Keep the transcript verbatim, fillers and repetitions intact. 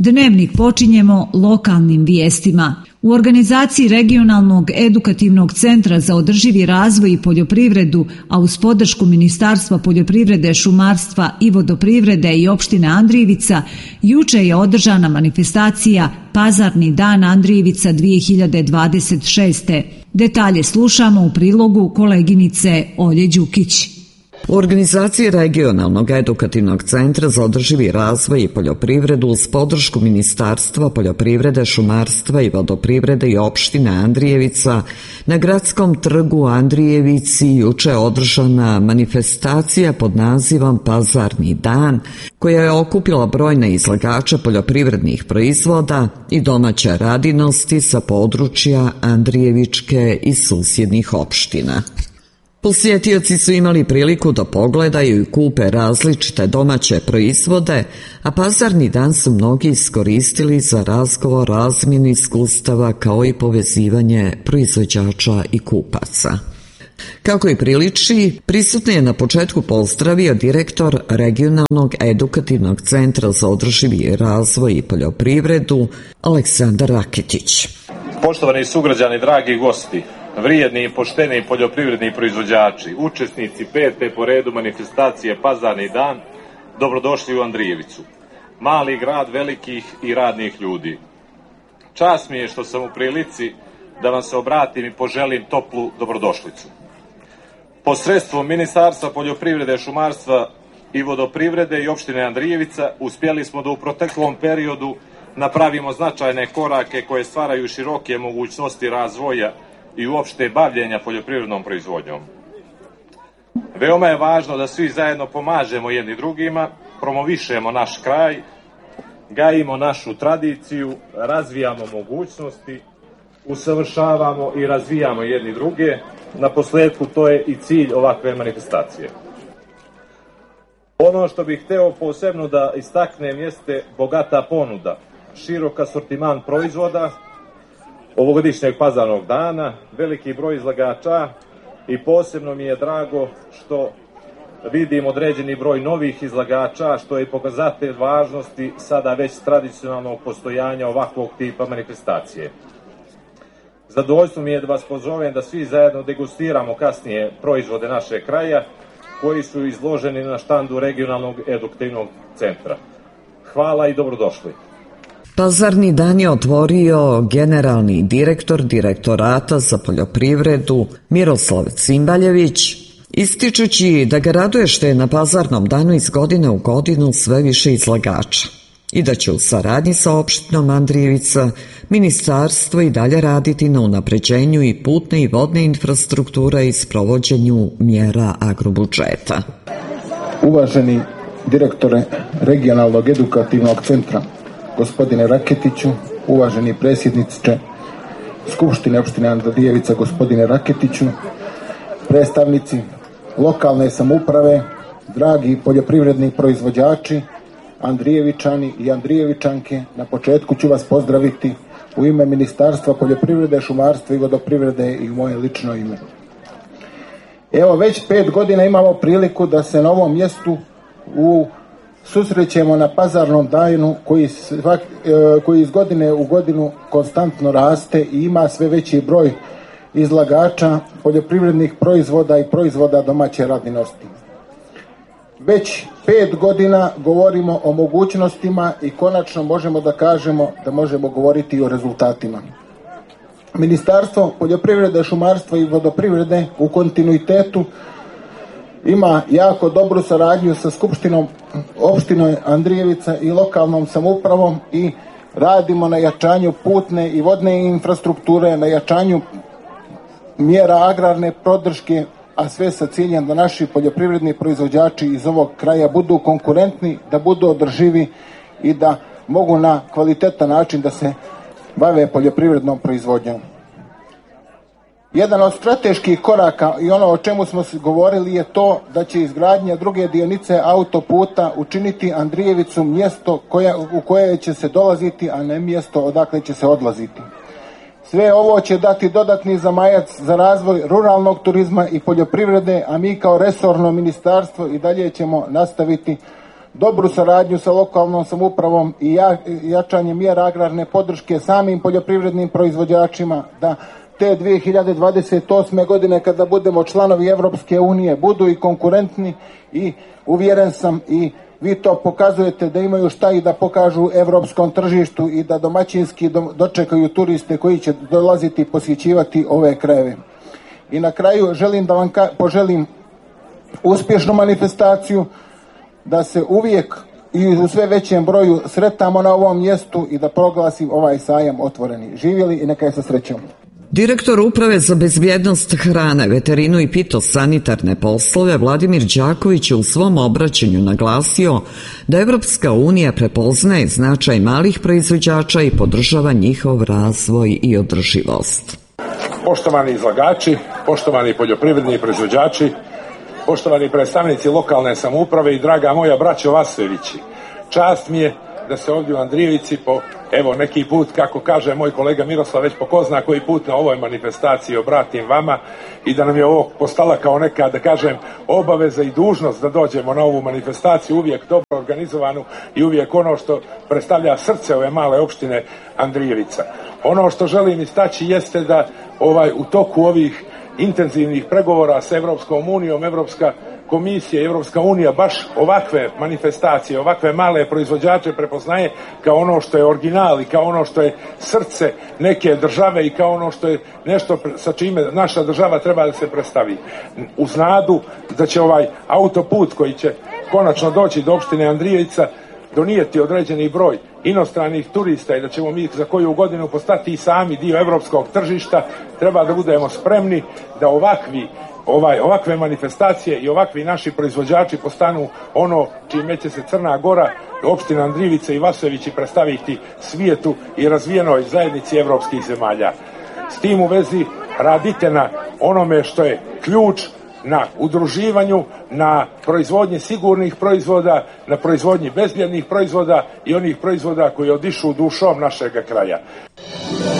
Dnevnik počinjemo lokalnim vijestima. U organizaciji Regionalnog edukativnog centra za održivi razvoj i poljoprivredu, a uz podršku Ministarstva poljoprivrede, šumarstva i vodoprivrede i opštine Andrijevica, juče je održana manifestacija Pazarni dan Andrijevica dvije hiljade dvadeset šeste. Detalje slušamo u prilogu koleginice Olje Đukić. U organizaciji Regionalnog edukativnog centra za održivi razvoj i poljoprivredu uz podršku Ministarstva poljoprivrede, šumarstva i vodoprivrede i opštine Andrijevica na gradskom trgu Andrijevici juče je održana manifestacija pod nazivom Pazarni dan, koja je okupila brojne izlagače poljoprivrednih proizvoda i domaće radinosti sa područja Andrijevičke i susjednih opština. Posjetioci su imali priliku da pogledaju i kupe različite domaće proizvode, a pazarni dan su mnogi iskoristili za razgovor, razmjenu iskustava kao i povezivanje proizvođača i kupaca. Kako i priliči, prisutni je na početku pozdravio direktor Regionalnog edukativnog centra za održivi razvoj i poljoprivredu Aleksandar Raketić. Poštovani sugrađani, dragi gosti, vrijedni i pošteni poljoprivredni proizvođači, učesnici pete po redu manifestacije Pazarni dan, dobrodošli u Andrijevicu, mali grad velikih i radnih ljudi. Čast mi je što sam u prilici da vam se obratim i poželim toplu dobrodošlicu. Posredstvom Ministarstva poljoprivrede, šumarstva i vodoprivrede i opštine Andrijevica uspjeli smo da u proteklom periodu napravimo značajne korake koje stvaraju široke mogućnosti razvoja i uopšte bavljenja poljoprivrednom proizvodnjom. Veoma je važno da svi zajedno pomažemo jedni drugima, promovišemo naš kraj, gajimo našu tradiciju, razvijamo mogućnosti, usavršavamo i razvijamo jedni druge. Na posledku to je i cilj ovakve manifestacije. Ono što bih hteo posebno da istaknem jeste bogata ponuda, širok asortiman proizvoda ovogodišnjeg pazarnog dana, veliki broj izlagača i posebno mi je drago što vidim određeni broj novih izlagača, što je pokazatelj važnosti sada već tradicionalnog postojanja ovakvog tipa manifestacije. Zadovoljstvo mi je da vas pozovem da svi zajedno degustiramo kasnije proizvode našeg kraja koji su izloženi na štandu Regionalnog edukativnog centra. Hvala i dobrodošli. Pazarni dan je otvorio generalni direktor Direktorata za poljoprivredu Miroslav Cimbaljević, ističući da ga raduje što je na pazarnom danu iz godine u godinu sve više izlagača i da će u saradnji sa opštinom Andrijevica ministarstvo i dalje raditi na unapređenju i putne i vodne infrastrukture i sprovođenju mjera agrobudžeta. Uvaženi direktore Regionalnog edukativnog centra gospodine Raketiću, uvaženi predsjedniče Skupštine opštine Andrijevica gospodine Raketiću, predstavnici lokalne samouprave, dragi poljoprivredni proizvođači, Andrijevičani i Andrijevičanke, na početku ću vas pozdraviti u ime Ministarstva poljoprivrede, šumarstva i vodoprivrede i u moje lično ime. Evo, već pet godina imamo priliku da se na ovom mjestu u susrećemo na pazarnom danu koji, svak, koji iz godine u godinu konstantno raste i ima sve veći broj izlagača poljoprivrednih proizvoda i proizvoda domaće radinosti. Već pet godina govorimo o mogućnostima i konačno možemo da kažemo da možemo govoriti i o rezultatima. Ministarstvo poljoprivrede, šumarstva i vodoprivrede u kontinuitetu ima jako dobru saradnju sa Skupštinom opštine Andrijevica i lokalnom samoupravom i radimo na jačanju putne i vodne infrastrukture, na jačanju mjera agrarne podrške, a sve sa ciljem da naši poljoprivredni proizvođači iz ovog kraja budu konkurentni, da budu održivi i da mogu na kvalitetan način da se bave poljoprivrednom proizvodnjom. Jedan od strateških koraka i ono o čemu smo govorili je to da će izgradnja druge dionice autoputa učiniti Andrijevicu mjesto koja, u koje će se dolaziti, a ne mjesto odakle će se odlaziti. Sve ovo će dati dodatni zamajac za razvoj ruralnog turizma i poljoprivrede, a mi kao resorno ministarstvo i dalje ćemo nastaviti dobru saradnju sa lokalnom samoupravom i jačanje mjera agrarne podrške samim poljoprivrednim proizvođačima, da te dvije hiljade dvadeset osme. godine kada budemo članovi Evropske unije budu i konkurentni i uvjeren sam i vi to pokazujete da imaju šta i da pokažu evropskom tržištu i da domaćinski dočekaju turiste koji će dolaziti i posjećivati ove krajeve. I na kraju želim da vam poželim uspješnu manifestaciju, da se uvijek i u sve većem broju sretamo na ovom mjestu i da proglasim ovaj sajam otvoreni. Živjeli i neka je sa srećom. Direktor Uprave za bezbjednost hrane, veterinu i pitosanitarne poslove Vladimir Đaković je u svom obraćanju naglasio da Evropska unija prepoznaje značaj malih proizvođača i podržava njihov razvoj i održivost. Poštovani izlagači, poštovani poljoprivredni proizvođači, poštovani predstavnici lokalne samouprave i draga moja braćo Vasojevići, čast mi je da se ovdje u Andrijevici po, evo neki put, kako kaže moj kolega Miroslav, već po ko zna koji put na ovoj manifestaciji obratim vama i da nam je ovo postala kao neka, da kažem, obaveza i dužnost da dođemo na ovu manifestaciju, uvijek dobro organizovanu i uvijek ono što predstavlja srce ove male opštine Andrijevica. Ono što želim istaći jeste da ovaj u toku ovih intenzivnih pregovora s Evropskom unijom, Evropska komisija i Evropska unija baš ovakve manifestacije, ovakve male proizvođače prepoznaje kao ono što je original i kao ono što je srce neke države i kao ono što je nešto sa čime naša država treba da se predstavi. Uz nadu da će ovaj autoput koji će konačno doći do opštine Andrijevica donijeti određeni broj inostranih turista i da ćemo mi za koju godinu postati i sami dio evropskog tržišta, treba da budemo spremni da ovakvi Ovaj, ovakve manifestacije i ovakvi naši proizvođači postanu ono čime će se Crna Gora, opština Andrijevica i Vasojevići predstaviti svijetu i razvijenoj zajednici evropskih zemalja. S tim u vezi radite na onome što je ključ, na udruživanju, na proizvodnji sigurnih proizvoda, na proizvodnji bezbjednih proizvoda i onih proizvoda koji odišu dušom našeg kraja.